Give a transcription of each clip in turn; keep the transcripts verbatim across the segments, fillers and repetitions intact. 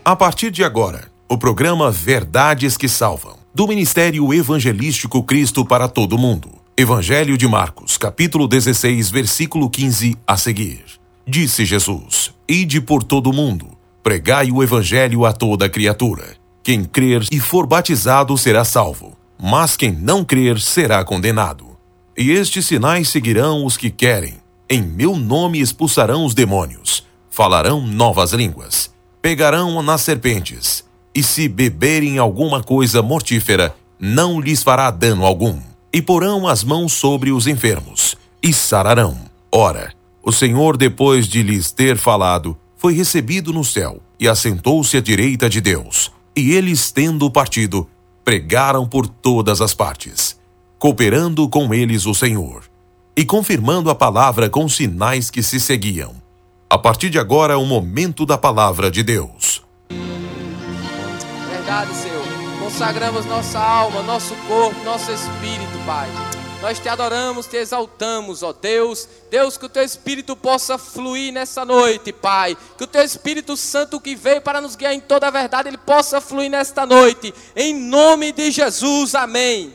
A partir de agora, o programa Verdades que Salvam, do Ministério Evangelístico Cristo para Todo Mundo. Evangelho de Marcos, capítulo dezesseis, versículo quinze, a seguir. Disse Jesus: Ide por todo o mundo, pregai o Evangelho a toda criatura. Quem crer e for batizado será salvo, mas quem não crer será condenado. E estes sinais seguirão os que querem. Em meu nome expulsarão os demônios, falarão novas línguas, pegarão nas serpentes, e se beberem alguma coisa mortífera, não lhes fará dano algum. E porão as mãos sobre os enfermos, e sararão. Ora, o Senhor, depois de lhes ter falado, foi recebido no céu, e assentou-se à direita de Deus. E eles, tendo partido, pregaram por todas as partes, cooperando com eles o Senhor, e confirmando a palavra com sinais que se seguiam. A partir de agora, o momento da palavra de Deus. Verdade, Senhor. Consagramos nossa alma, nosso corpo, nosso espírito, Pai. Nós te adoramos, te exaltamos, ó Deus. Deus, que o teu Espírito possa fluir nessa noite, Pai. Que o teu Espírito Santo que veio para nos guiar em toda a verdade, ele possa fluir nesta noite. Em nome de Jesus, amém.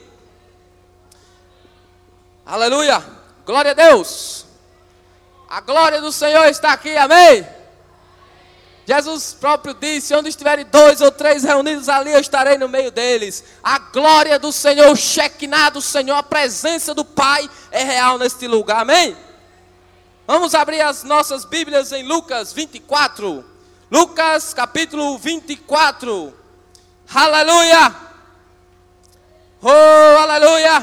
Aleluia. Glória a Deus. A glória do Senhor está aqui, amém. Jesus próprio disse: onde estiverem dois ou três reunidos, ali eu estarei no meio deles. A glória do Senhor, o Shekinah do Senhor, a presença do Pai é real neste lugar, amém? Vamos abrir as nossas Bíblias em Lucas vinte e quatro. Lucas capítulo vinte e quatro. Aleluia. Oh, aleluia.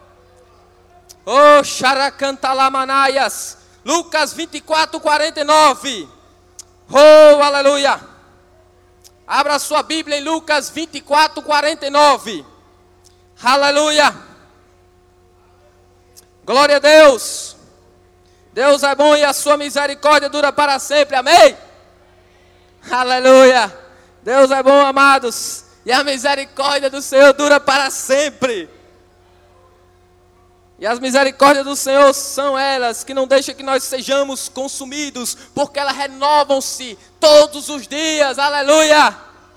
Oh, xaracantalamanaias. Lucas vinte e quatro, quarenta e nove. Oh, aleluia. Abra sua Bíblia em Lucas vinte e quatro, quarenta e nove. Aleluia. Glória a Deus. Deus é bom e a sua misericórdia dura para sempre, amém? Aleluia. Deus é bom, amados, e a misericórdia do Senhor dura para sempre. E as misericórdias do Senhor são elas que não deixam que nós sejamos consumidos, porque elas renovam-se todos os dias. Aleluia!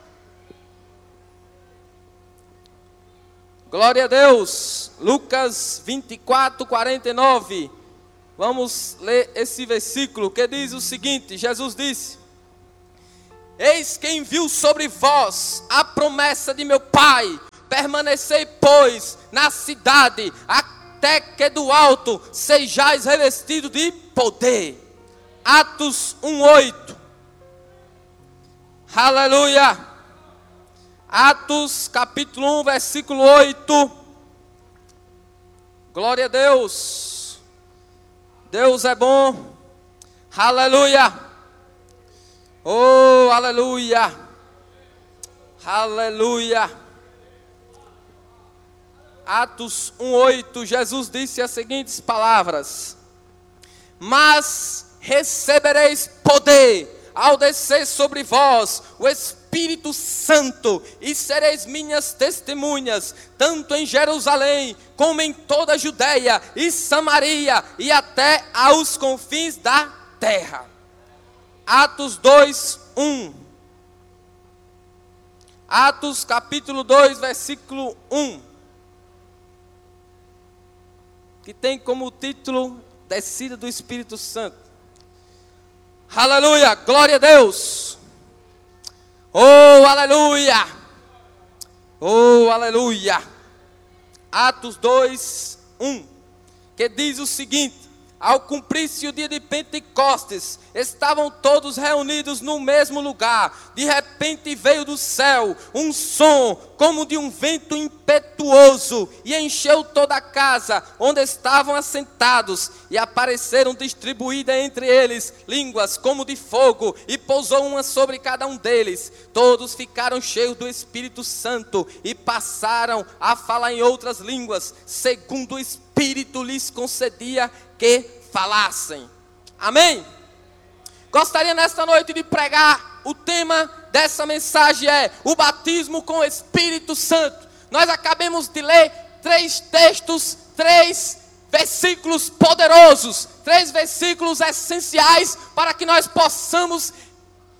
Glória a Deus. Lucas vinte e quatro, quarenta e nove. Vamos ler esse versículo que diz o seguinte: Jesus disse: Eis que enviou sobre vós a promessa de meu Pai. Permanecei, pois, na cidade, a até que do alto sejais revestidos de poder. Atos um, oito. Aleluia. Atos capítulo um, versículo oito. Glória a Deus. Deus é bom. Aleluia. Oh, aleluia. Aleluia. Atos um, oito, Jesus disse as seguintes palavras: Mas recebereis poder ao descer sobre vós o Espírito Santo, e sereis minhas testemunhas, tanto em Jerusalém, como em toda a Judeia e Samaria, e até aos confins da terra. Atos dois, um. Atos capítulo dois, versículo um. Que tem como título Descida do Espírito Santo. Aleluia, glória a Deus. Oh, aleluia. Oh, aleluia. Atos dois, um. Que diz o seguinte: Ao cumprir-se o dia de Pentecostes, estavam todos reunidos no mesmo lugar. De repente veio do céu um som como de um vento impetuoso, e encheu toda a casa onde estavam assentados. E apareceram distribuídas entre eles línguas como de fogo, e pousou uma sobre cada um deles. Todos ficaram cheios do Espírito Santo, e passaram a falar em outras línguas, segundo o Espírito lhes concedia que falassem. Amém? Gostaria nesta noite de pregar. O tema dessa mensagem é o batismo com o Espírito Santo. Nós acabamos de ler três textos, três versículos poderosos, três versículos essenciais para que nós possamos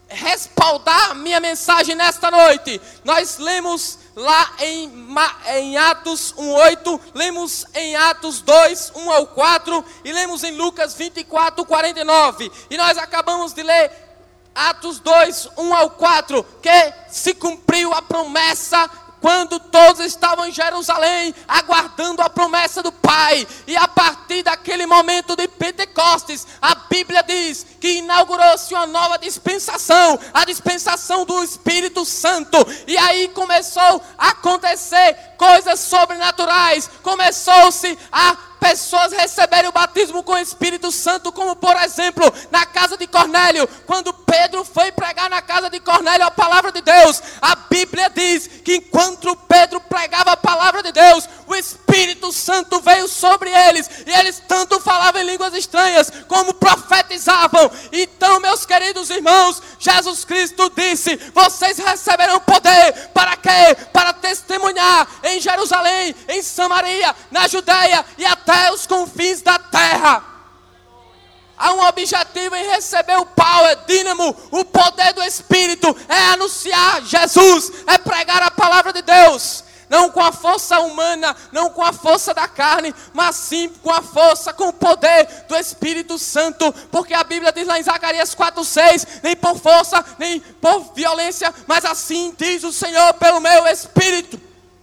respaldar minha mensagem nesta noite, nós lemos lá em, em Atos um, oito, lemos em Atos dois, um ao quatro, e lemos em Lucas vinte e quatro, quarenta e nove, e nós acabamos de ler Atos dois, um ao quatro, que se cumpriu a promessa quando todos estavam em Jerusalém, aguardando a promessa do Pai. E a partir daquele momento de Pentecostes, a Bíblia diz que inaugurou-se uma nova dispensação, a dispensação do Espírito Santo. E aí começou a acontecer coisas sobrenaturais, começou-se a pessoas receberem o batismo com o Espírito Santo, como por exemplo, na casa de Cornélio, quando Pedro foi pregar na casa de Cornélio a palavra de Deus, a Bíblia diz que enquanto Pedro pregava a palavra de Deus, o Espírito Santo veio sobre eles, e eles tanto falavam em línguas estranhas, como profetizavam. Então, meus queridos irmãos, Jesus Cristo disse: vocês receberão poder, para quê? Para testemunhar em Jerusalém, em Samaria, na Judeia e até os confins da terra. Há um objetivo em receber o power, dínamo, o poder do Espírito, é anunciar Jesus, é pregar a palavra de Deus, não com a força humana, não com a força da carne, mas sim com a força, com o poder do Espírito Santo, porque a Bíblia diz lá em Zacarias quatro, seis, nem por força, nem por violência, mas assim diz o Senhor pelo meu Espírito.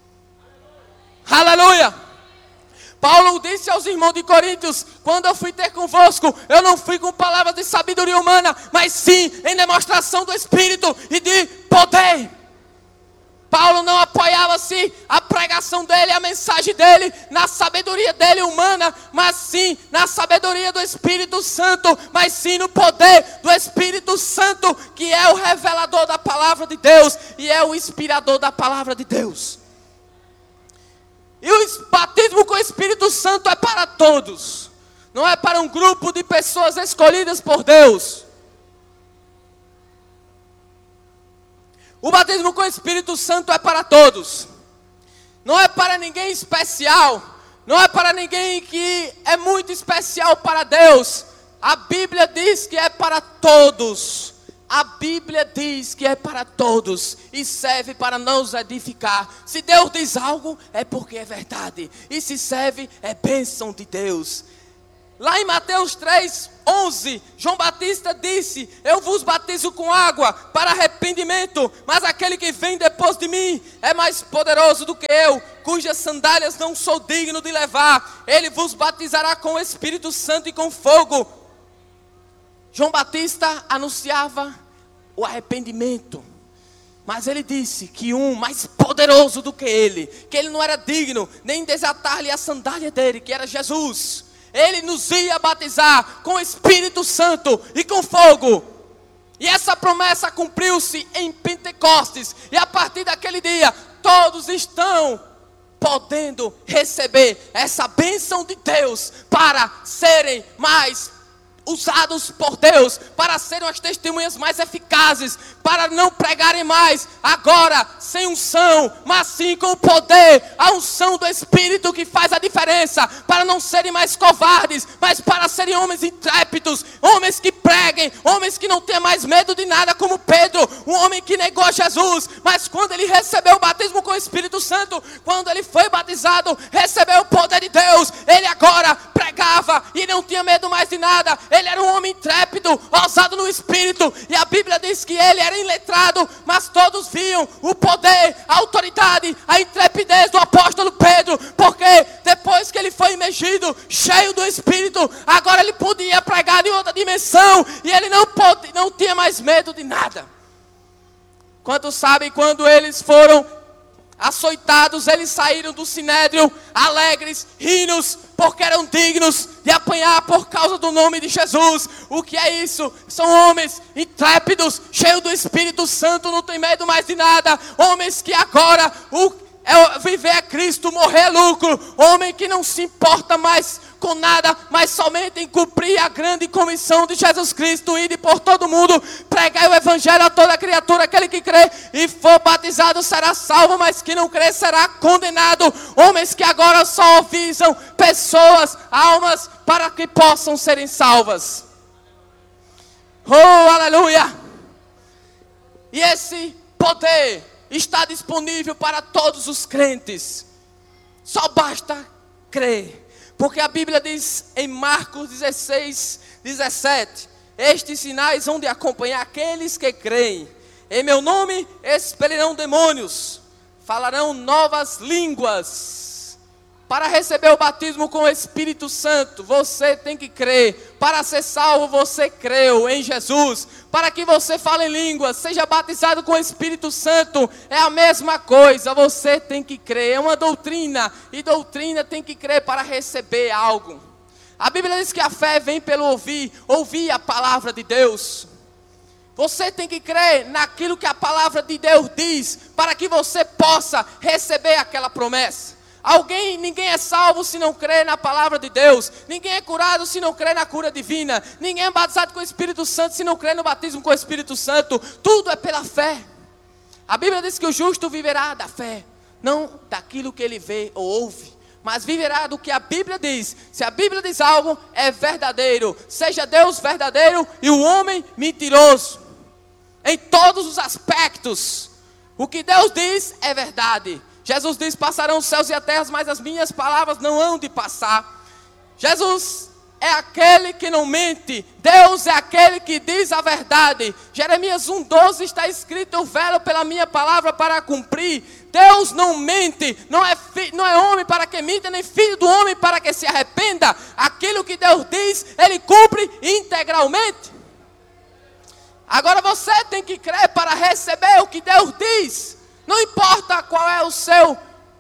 Aleluia! Paulo disse aos irmãos de Coríntios: quando eu fui ter convosco, eu não fui com palavras de sabedoria humana, mas sim em demonstração do Espírito e de poder. Paulo não apoiava-se a pregação dele, a mensagem dele, na sabedoria dele humana, mas sim na sabedoria do Espírito Santo, mas sim no poder do Espírito Santo, que é o revelador da palavra de Deus e é o inspirador da palavra de Deus. E o batismo com o Espírito Santo é para todos, não é para um grupo de pessoas escolhidas por Deus. O batismo com o Espírito Santo é para todos, não é para ninguém especial, não é para ninguém que é muito especial para Deus. A Bíblia diz que é para todos. A Bíblia diz que é para todos e serve para nos edificar. Se Deus diz algo, é porque é verdade. E se serve, é bênção de Deus. Lá em Mateus três, onze, João Batista disse: eu vos batizo com água para arrependimento, mas aquele que vem depois de mim é mais poderoso do que eu, cujas sandálias não sou digno de levar. Ele vos batizará com o Espírito Santo e com fogo. João Batista anunciava o arrependimento, mas ele disse que um mais poderoso do que ele, que ele não era digno nem desatar-lhe a sandália dele, que era Jesus, ele nos ia batizar com o Espírito Santo e com fogo. E essa promessa cumpriu-se em Pentecostes, e a partir daquele dia todos estão podendo receber essa bênção de Deus para serem mais usados por Deus, para serem as testemunhas mais eficazes, para não pregarem mais agora sem unção, mas sim com o poder, a unção do Espírito que faz a diferença, para não serem mais covardes, mas para serem homens intrépidos, homens que preguem, homens que não tenham mais medo de nada, como Pedro, um homem que negou Jesus, mas quando ele recebeu o batismo com o Espírito Santo, quando ele foi batizado, recebeu o poder de Deus, ele agora pregava e não tinha medo mais de nada. Ele era um homem intrépido, ousado no Espírito, e a Bíblia diz que ele era iletrado, mas todos viam o poder, a autoridade, a intrepidez do apóstolo Pedro, porque depois que ele foi imergido, cheio do Espírito, agora ele podia pregar em outra dimensão, e ele não, pode, não tinha mais medo de nada. Quantos sabem, quando eles foram açoitados, eles saíram do sinédrio alegres, rindo, porque eram dignos de apanhar por causa do nome de Jesus. O que é isso? São homens intrépidos, cheios do Espírito Santo, não tem medo mais de nada. Homens que agora o, é, viver é Cristo, morrer é lucro. Homem que não se importa mais com nada, mas somente em cumprir a grande comissão de Jesus Cristo, ir por todo mundo, pregar o Evangelho a toda criatura. Aquele que crê e for batizado será salvo, mas que não crê será condenado. Homens que agora só avisam pessoas, almas, para que possam serem salvas. Oh, aleluia! E esse poder está disponível para todos os crentes. Só basta crer. Porque a Bíblia diz em Marcos dezesseis, dezessete: estes sinais hão de acompanhar aqueles que creem. Em meu nome expelirão demônios, falarão novas línguas. Para receber o batismo com o Espírito Santo, você tem que crer. Para ser salvo, você creu em Jesus. Para que você fale em línguas, seja batizado com o Espírito Santo, é a mesma coisa. Você tem que crer. É uma doutrina. E doutrina tem que crer para receber algo. A Bíblia diz que a fé vem pelo ouvir. Ouvir a palavra de Deus. Você tem que crer naquilo que a palavra de Deus diz, para que você possa receber aquela promessa. Alguém, ninguém é salvo se não crê na palavra de Deus. Ninguém é curado se não crê na cura divina. Ninguém é batizado com o Espírito Santo se não crê no batismo com o Espírito Santo. Tudo é pela fé. A Bíblia diz que o justo viverá da fé, não daquilo que ele vê ou ouve, mas viverá do que a Bíblia diz. Se a Bíblia diz algo, é verdadeiro. Seja Deus verdadeiro e o homem mentiroso. Em todos os aspectos, o que Deus diz é verdade. Jesus diz: passarão os céus e a terra, mas as minhas palavras não hão de passar. Jesus é aquele que não mente. Deus é aquele que diz a verdade. Jeremias um, doze está escrito: eu velo pela minha palavra para cumprir. Deus não mente, não é, fi, não é homem para que minta, nem filho do homem para que se arrependa. Aquilo que Deus diz, Ele cumpre integralmente. Agora você tem que crer para receber o que Deus diz. Não importa qual é o seu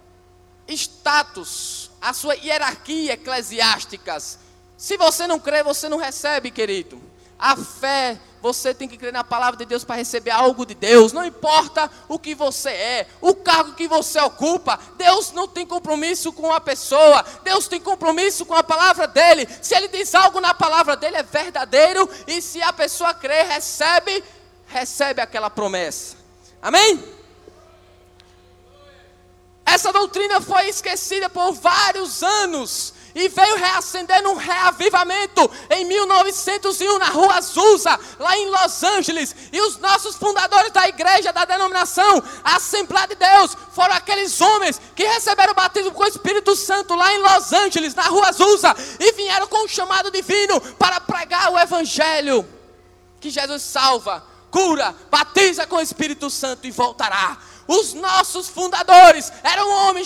status, a sua hierarquia eclesiástica. Se você não crê, você não recebe, querido. A fé, você tem que crer na palavra de Deus para receber algo de Deus. Não importa o que você é, o cargo que você ocupa. Deus não tem compromisso com a pessoa. Deus tem compromisso com a palavra dele. Se ele diz algo na palavra dele, é verdadeiro. E se a pessoa crê, recebe, recebe aquela promessa. Amém? Essa doutrina foi esquecida por vários anos e veio reacender num reavivamento em mil novecentos e um na rua Azusa, lá em Los Angeles. E os nossos fundadores da igreja, da denominação Assembleia de Deus, foram aqueles homens que receberam o batismo com o Espírito Santo lá em Los Angeles, na rua Azusa, e vieram com um chamado divino para pregar o evangelho, que Jesus salva, cura, batiza com o Espírito Santo e voltará. Os nossos fundadores eram homens